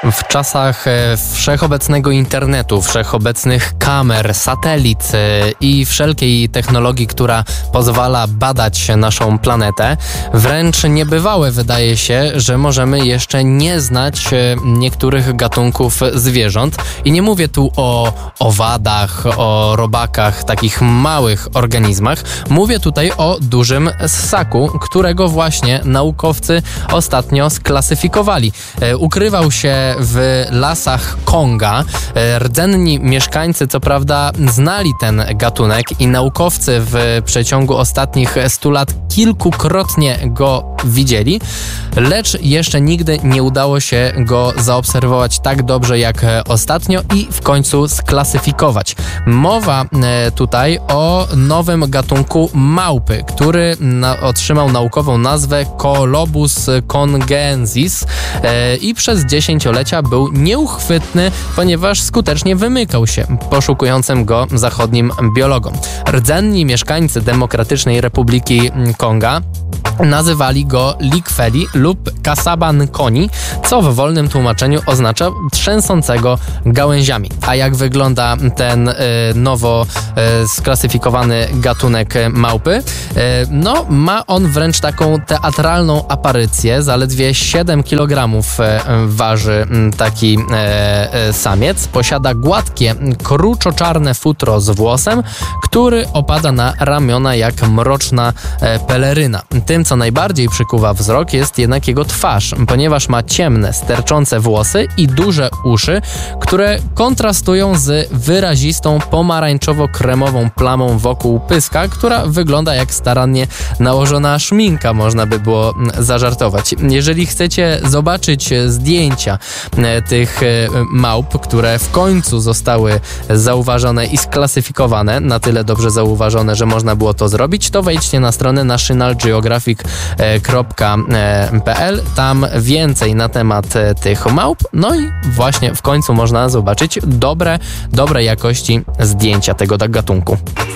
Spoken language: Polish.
W czasach wszechobecnego internetu, wszechobecnych kamer, satelit i wszelkiej technologii, która pozwala badać naszą planetę, wręcz niebywałe wydaje się, że możemy jeszcze nie znać niektórych gatunków zwierząt. I nie mówię tu o owadach, o robakach, takich małych organizmach. Mówię tutaj o dużym ssaku, którego właśnie naukowcy ostatnio sklasyfikowali. Ukrywał się w lasach Konga. Rdzenni mieszkańcy co prawda znali ten gatunek i naukowcy w przeciągu ostatnich 100 lat kilkukrotnie go widzieli, lecz jeszcze nigdy nie udało się go zaobserwować tak dobrze jak ostatnio i w końcu sklasyfikować. Mowa tutaj o nowym gatunku małpy, który otrzymał naukową nazwę Colobus congensis i przez dziesięciolecia był nieuchwytny, ponieważ skutecznie wymykał się poszukującym go zachodnim biologom. Rdzenni mieszkańcy Demokratycznej Republiki Konga nazywali go Likfeli lub Kasaban koni, co w wolnym tłumaczeniu oznacza trzęsącego gałęziami. A jak wygląda ten nowo sklasyfikowany gatunek małpy? No, ma on wręcz taką teatralną aparycję. Zaledwie 7 kg waży taki samiec. Posiada gładkie, kruczoczarne futro z włosem, który opada na ramiona jak mroczna peleryna. Tym, co najbardziej przykuwa wzrok, jest jednak jego twarz, ponieważ ma ciemne, sterczące włosy i duże uszy, które kontrastują z wyrazistą pomarańczowo-kremową plamą wokół pyska, która wygląda jak starannie nałożona szminka, można by było zażartować. Jeżeli chcecie zobaczyć zdjęcia tych małp, które w końcu zostały zauważone i sklasyfikowane, na tyle dobrze zauważone, że można było to zrobić, to wejdźcie na stronę nationalgeographic.pl. Tam więcej na temat tych małp, no i właśnie w końcu można zobaczyć dobre jakości zdjęcia tego gatunku.